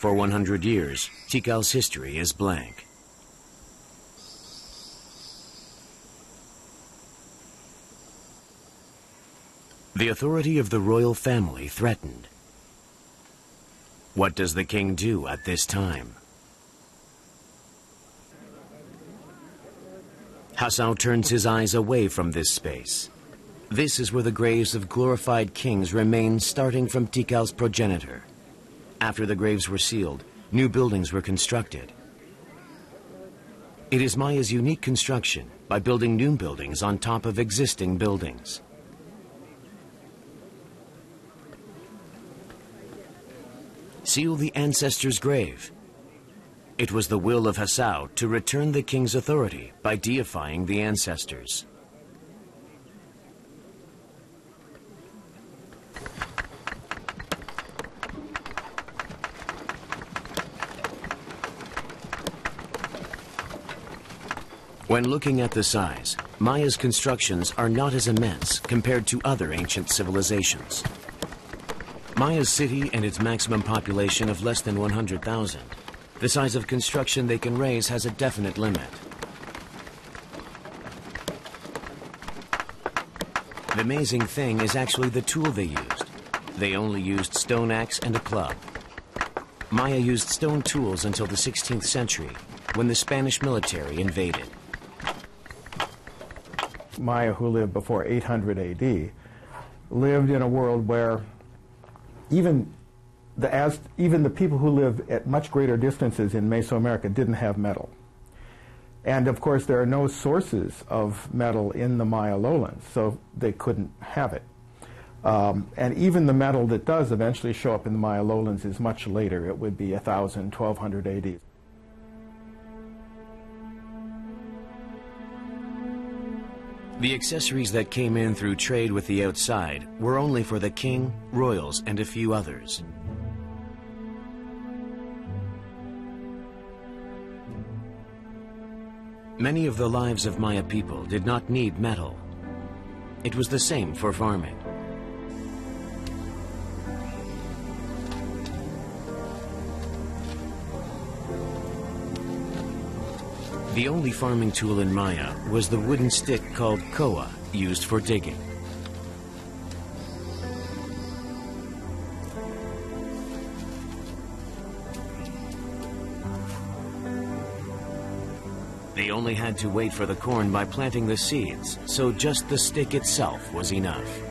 For 100 years, Tikal's history is blank. The authority of the royal family threatened. What does the king do at this time? Hassau turns his eyes away from this space. This is where the graves of glorified kings remain, starting from Tikal's progenitor. After the graves were sealed, new buildings were constructed. It is Maya's unique construction by building new buildings on top of existing buildings. Seal the ancestor's grave. It was the will of Hassau to return the king's authority by deifying the ancestors. When looking at the size, Maya's constructions are not as immense compared to other ancient civilizations. Maya's city and its maximum population of less than 100,000. The size of construction they can raise has a definite limit. The amazing thing is actually the tool they used. They only used stone axe and a club. Maya used stone tools until the 16th century, when the Spanish military invaded. Maya, who lived before 800 AD, lived in a world where even the people who live at much greater distances in Mesoamerica didn't have metal. And of course there are no sources of metal in the Maya lowlands, so they couldn't have it. And even the metal that does eventually show up in the Maya lowlands is much later. It would be 1000, 1200 AD. The accessories that came in through trade with the outside were only for the king, royals, and a few others. Many of the lives of Maya people did not need metal. It was the same for farming. The only farming tool in Maya was the wooden stick called koa, used for digging. They only had to wait for the corn by planting the seeds, so just the stick itself was enough.